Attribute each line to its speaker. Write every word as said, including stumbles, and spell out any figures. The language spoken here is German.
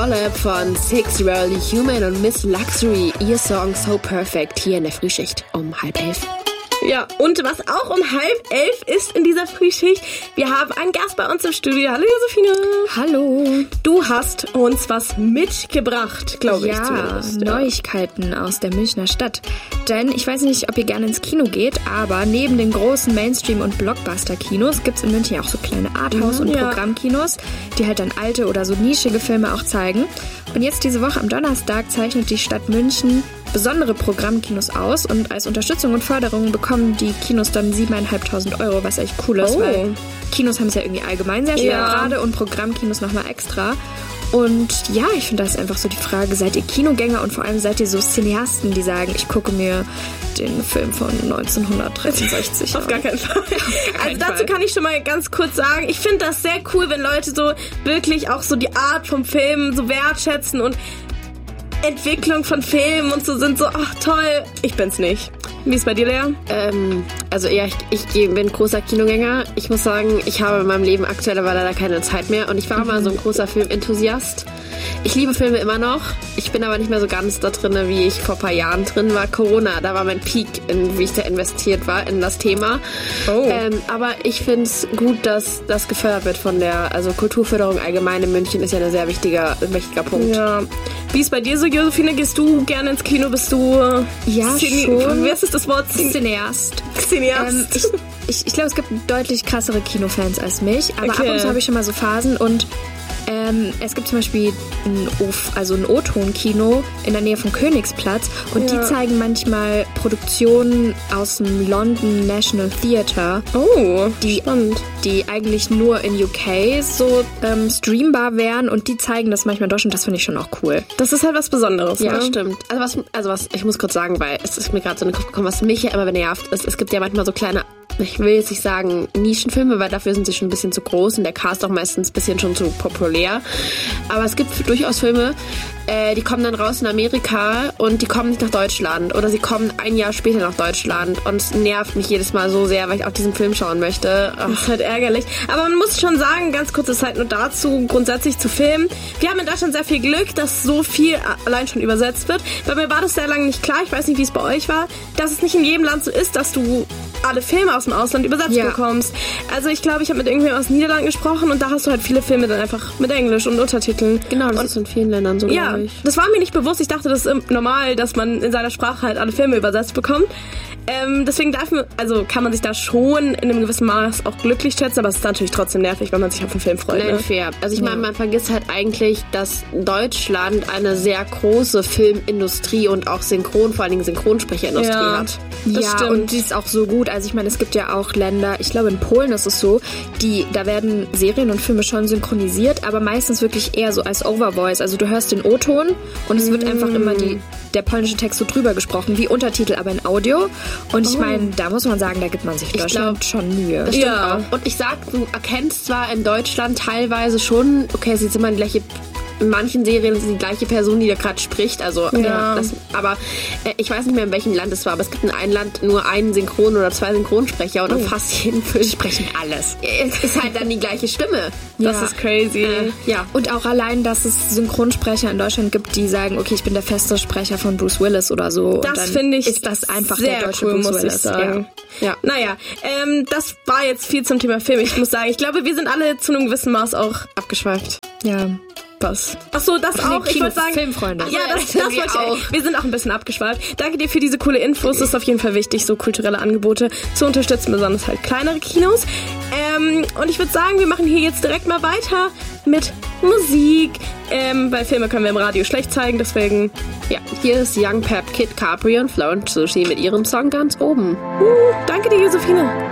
Speaker 1: Olle von Six, Rarely Human und Miss Luxury. Ihr Song So Perfect hier in der Frühschicht um halb elf.
Speaker 2: Ja, und was auch um halb elf ist in dieser Frühschicht, wir haben einen Gast bei uns im Studio. Hallo Josephine.
Speaker 3: Hallo.
Speaker 2: Du hast uns was mitgebracht, glaube ich
Speaker 3: ja,
Speaker 2: zumindest.
Speaker 3: Ja, Neuigkeiten aus der Münchner Stadt. Denn ich weiß nicht, ob ihr gerne ins Kino geht, aber neben den großen Mainstream- und Blockbuster-Kinos gibt es in München auch so kleine Arthouse- und
Speaker 2: ja.
Speaker 3: Programmkinos, die halt dann alte oder so nischige Filme auch zeigen. Und jetzt diese Woche am Donnerstag zeichnet die Stadt München besondere Programmkinos aus und als Unterstützung und Förderung bekommen die Kinos dann siebeneinhalbtausend Euro, was echt cool ist,
Speaker 2: oh.
Speaker 3: weil Kinos haben es ja irgendwie allgemein sehr schwer
Speaker 2: ja.
Speaker 3: gerade und Programmkinos nochmal extra. Und ja, ich finde, das ist einfach so die Frage, seid ihr Kinogänger und vor allem seid ihr so Cineasten, die sagen, ich gucke mir den Film von neunzehnhundertdreiundsechzig
Speaker 2: Auf gar keinen Fall. Also dazu kann ich schon mal ganz kurz sagen, ich finde das sehr cool, wenn Leute so wirklich auch so die Art vom Film so wertschätzen und Entwicklung von Filmen und so sind so, ach toll, ich bin's nicht. Wie ist bei dir, Lea?
Speaker 1: Ähm, also ja, ich, ich bin großer Kinogänger. Ich muss sagen, ich habe in meinem Leben aktuell aber leider keine Zeit mehr und ich war mhm. mal so ein großer Filmenthusiast. Ich liebe Filme immer noch. Ich bin aber nicht mehr so ganz da drin, wie ich vor ein paar Jahren drin war. Corona, da war mein Peak, in, wie ich da investiert war in das Thema.
Speaker 2: Oh.
Speaker 1: Ähm, aber ich finde es gut, dass das gefördert wird von der, also Kulturförderung allgemein in München ist ja ein sehr wichtiger, wichtiger Punkt.
Speaker 2: Ja. Wie ist bei dir so, Josephine? Gehst du gerne ins Kino? Bist du
Speaker 3: ja
Speaker 2: Cine-
Speaker 3: schon.
Speaker 2: Wie ist das Wort?
Speaker 3: Cineast.
Speaker 2: Cineast.
Speaker 3: Ähm, ich ich, ich glaube, es gibt deutlich krassere Kinofans als mich, aber
Speaker 2: okay.
Speaker 3: ab und zu habe ich schon mal so Phasen und Ähm, es gibt zum Beispiel ein, o- also ein O-Ton-Kino in der Nähe vom Königsplatz und
Speaker 2: ja.
Speaker 3: die zeigen manchmal Produktionen aus dem London National Theatre,
Speaker 2: Oh,
Speaker 3: die,
Speaker 2: spannend.
Speaker 3: die eigentlich nur in U K so ähm, streambar wären und die zeigen das manchmal in Deutschland. Das finde ich schon auch cool.
Speaker 2: Das ist halt was Besonderes,
Speaker 1: Ja,
Speaker 2: ne?
Speaker 1: das stimmt. Also was, also was, ich muss kurz sagen, weil es ist mir gerade so in den Kopf gekommen, was mich ja immer nervt, ist, es gibt ja manchmal so kleine, ich will jetzt nicht sagen Nischenfilme, weil dafür sind sie schon ein bisschen zu groß und der Cast auch meistens ein bisschen schon zu populär. Aber es gibt durchaus Filme, äh, die kommen dann raus in Amerika und die kommen nicht nach Deutschland oder sie kommen ein Jahr später nach Deutschland und es nervt mich jedes Mal so sehr, weil ich auch diesen Film schauen möchte. Ach.
Speaker 2: Das ist halt ärgerlich. Aber man muss schon sagen, ganz kurze Zeit nur dazu, grundsätzlich zu Filmen. Wir haben in Deutschland sehr viel Glück, dass so viel allein schon übersetzt wird. Bei mir war das sehr lange nicht klar, ich weiß nicht, wie es bei euch war, dass es nicht in jedem Land so ist, dass du alle Filme aus dem Ausland übersetzt
Speaker 3: ja.
Speaker 2: bekommst. Also ich glaube, ich habe mit irgendjemandem aus den Niederlanden gesprochen und da hast du halt viele Filme dann einfach mit Englisch und Untertiteln.
Speaker 1: Genau, das
Speaker 2: und,
Speaker 1: ist in vielen Ländern so,
Speaker 2: ja,
Speaker 1: glaube ich.
Speaker 2: das war mir nicht bewusst. Ich dachte, das ist normal, dass man in seiner Sprache halt alle Filme übersetzt bekommt. Ähm, deswegen darf man, also kann man sich da schon in einem gewissen Maß auch glücklich schätzen, aber es ist natürlich trotzdem nervig, wenn man sich auf einen Film freut.
Speaker 1: Nein,
Speaker 2: Ne?
Speaker 1: fair. Also ich meine, man vergisst halt eigentlich, dass Deutschland eine sehr große Filmindustrie und auch Synchron, vor allen Dingen Synchronsprecherindustrie
Speaker 2: Ja.
Speaker 1: hat.
Speaker 2: Das
Speaker 3: ja,
Speaker 2: stimmt.
Speaker 3: und die ist auch so gut. Also ich meine, es gibt ja auch Länder, ich glaube in Polen ist es so, die, da werden Serien und Filme schon synchronisiert, aber meistens wirklich eher so als Overvoice. Also du hörst den O-Ton und es wird einfach immer die, der polnische Text so drüber gesprochen, wie Untertitel, aber in Audio. Und ich
Speaker 1: Oh.
Speaker 3: meine, da muss man sagen, da gibt man sich in
Speaker 1: Ich
Speaker 3: Deutschland
Speaker 1: glaub,
Speaker 3: schon Mühe.
Speaker 1: Das stimmt
Speaker 2: Ja.
Speaker 1: auch. Und ich sag, du erkennst zwar in Deutschland teilweise schon, okay, es ist immer die gleiche, in manchen Serien ist es die gleiche Person, die da gerade spricht, also
Speaker 2: Ja.
Speaker 1: ja, das, aber äh, ich weiß nicht mehr, in welchem Land es war, aber es gibt in einem Land nur einen Synchron- oder zwei Synchronsprecher und
Speaker 3: Oh.
Speaker 1: in fast jedem Film
Speaker 3: sprechen alles.
Speaker 1: es ist halt dann die gleiche Stimme.
Speaker 2: Das
Speaker 3: Ja.
Speaker 2: ist crazy.
Speaker 1: Äh, ja.
Speaker 3: Und auch allein, dass es Synchronsprecher in Deutschland gibt, die sagen, okay, ich bin der feste Sprecher von Bruce Willis oder so. Und
Speaker 2: Das
Speaker 3: dann
Speaker 2: finde ich
Speaker 3: ist das einfach
Speaker 2: sehr
Speaker 3: der deutsche
Speaker 2: cool,
Speaker 3: Bruce
Speaker 2: muss
Speaker 3: Willis.
Speaker 2: ich sagen.
Speaker 1: Ja. Ja.
Speaker 2: Naja, ähm, das war jetzt viel zum Thema Film. Ich muss sagen, ich glaube, wir sind alle zu einem gewissen Maß auch
Speaker 1: Abgeschweift.
Speaker 3: Ja.
Speaker 2: was. Ach so, das
Speaker 3: Ach nee,
Speaker 2: auch. Ich
Speaker 3: Kino-
Speaker 2: wollte sagen,
Speaker 3: Filmfreunde.
Speaker 2: Ja, das,
Speaker 1: Ja,
Speaker 2: das
Speaker 1: wir
Speaker 2: wollte ich
Speaker 1: auch.
Speaker 2: auch. Wir sind auch ein bisschen abgeschweift. Danke dir für diese coole Infos. Das ist auf jeden Fall wichtig, so kulturelle Angebote zu unterstützen, besonders halt kleinere Kinos. Ähm, und ich würde sagen, wir machen hier jetzt direkt mal weiter mit Musik. Ähm, weil Filme können wir im Radio schlecht zeigen, deswegen,
Speaker 1: Ja, hier ist Young Pep, Kid Capri und Florence Sushi mit ihrem Song ganz oben.
Speaker 2: uh, danke dir, Josephine.